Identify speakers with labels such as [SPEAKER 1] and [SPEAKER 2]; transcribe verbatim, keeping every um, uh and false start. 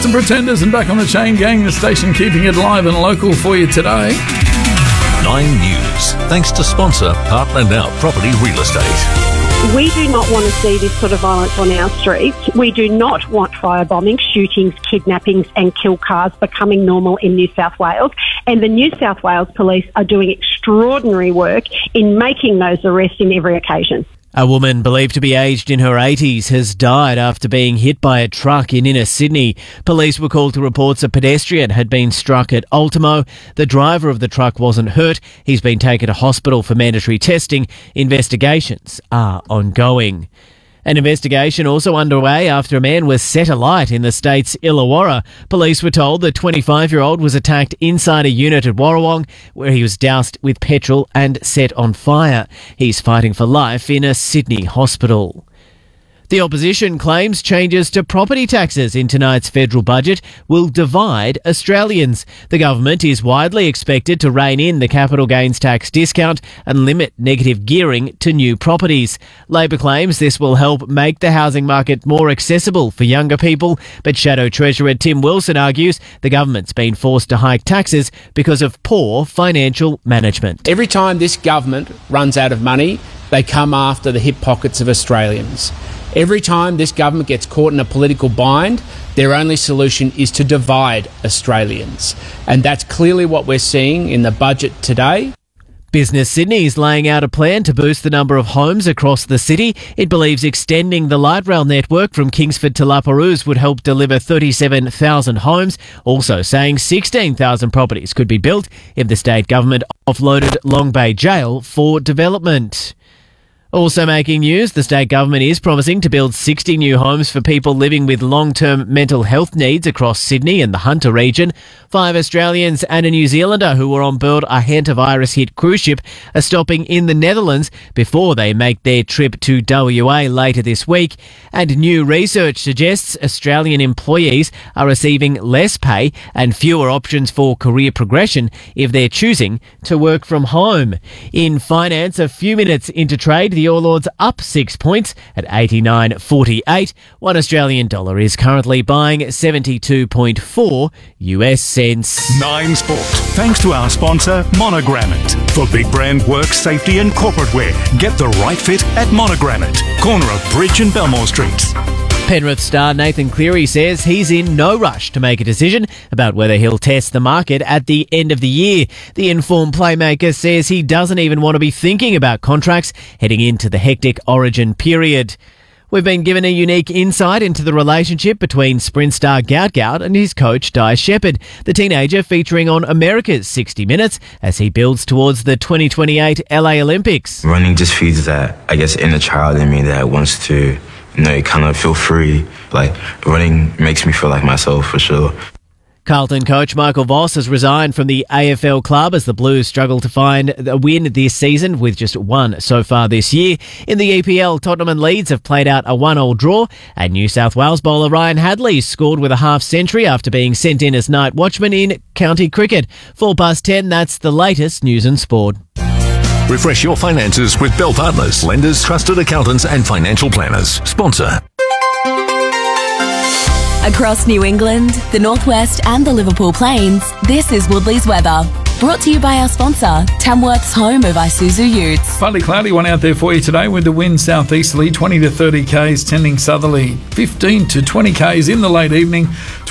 [SPEAKER 1] and Pretenders and Back on the Chain Gang, the station keeping it live and local for you today.
[SPEAKER 2] Nine News, thanks to sponsor Heartland Out Property Real Estate.
[SPEAKER 3] We do not want to see this sort of violence on our streets. We do not want firebombing, shootings, kidnappings and kill cars becoming normal in New South Wales. And the New South Wales Police are doing extraordinary work in making those arrests in every occasion.
[SPEAKER 4] A woman believed to be aged in her eighties has died after being hit by a truck in inner Sydney. Police were called to reports a pedestrian had been struck at Ultimo. The driver of the truck wasn't hurt. He's been taken to hospital for mandatory testing. Investigations are ongoing. An investigation also underway after a man was set alight in the state's Illawarra. Police were told the twenty-five-year-old was attacked inside a unit at Warrawong, where he was doused with petrol and set on fire. He's fighting for life in a Sydney hospital. The opposition claims changes to property taxes in tonight's federal budget will divide Australians. The government is widely expected to rein in the capital gains tax discount and limit negative gearing to new properties. Labor claims this will help make the housing market more accessible for younger people, but Shadow Treasurer Tim Wilson argues the government's been forced to hike taxes because of poor financial management.
[SPEAKER 5] Every time this government runs out of money, they come after the hip pockets of Australians. Every time this government gets caught in a political bind, their only solution is to divide Australians. And that's clearly what we're seeing in the budget today.
[SPEAKER 4] Business Sydney is laying out a plan to boost the number of homes across the city. It believes extending the light rail network from Kingsford to La Perouse would help deliver thirty-seven thousand homes, also saying sixteen thousand properties could be built if the state government offloaded Long Bay Jail for development. Also making news, the state government is promising to build sixty new homes for people living with long-term mental health needs across Sydney and the Hunter region. Five Australians and a New Zealander who were on board a hantavirus-hit cruise ship are stopping in the Netherlands before they make their trip to W A later this week. And new research suggests Australian employees are receiving less pay and fewer options for career progression if they're choosing to work from home. In finance, a few minutes into trade, the All Ords up six points at eighty-nine forty-eight. One Australian dollar is currently buying seventy-two point four U S cents.
[SPEAKER 6] Nine Sport, thanks to our sponsor, Monogranite. For big brand work, safety and corporate wear, get the right fit at Monogranite, corner of Bridge and Belmore Streets.
[SPEAKER 4] Penrith star Nathan Cleary says he's in no rush to make a decision about whether he'll test the market at the end of the year. The informed playmaker says he doesn't even want to be thinking about contracts heading into the hectic Origin period. We've been given a unique insight into the relationship between sprint star Gout Gout and his coach Di Shepherd, the teenager featuring on America's sixty minutes as he builds towards the twenty twenty-eight L A Olympics.
[SPEAKER 7] Running just feeds that, I guess, inner child in me that wants to, you know, kind of feel free. Like, running makes me feel like myself, for sure.
[SPEAKER 4] Carlton coach Michael Voss has resigned from the A F L club as the Blues struggle to find a win this season with just one so far this year. In the E P L, Tottenham and Leeds have played out a one-all draw, and New South Wales bowler Ryan Hadley scored with a half-century after being sent in as night watchman in county cricket. Four past ten, that's the latest news and sport.
[SPEAKER 2] Refresh your finances with Bell Partners, lenders, trusted accountants and financial planners. Sponsor.
[SPEAKER 8] Across New England, the Northwest and the Liverpool Plains, this is Woodley's weather. Brought to you by our sponsor, Tamworth's home of Isuzu Utes.
[SPEAKER 1] Partly cloudy one out there for you today with the wind southeasterly, twenty to thirty k's, tending southerly, fifteen to twenty k's in the late evening.